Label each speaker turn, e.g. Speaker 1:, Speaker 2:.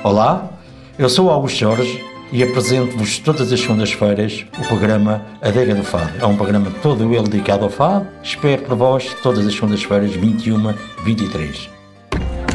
Speaker 1: Olá, eu sou Augusto Jorge e apresento-vos todas as segundas-feiras o programa Adega do Fado. É um programa todo ele dedicado ao fado. Espero por vós todas as segundas-feiras, 21, 23.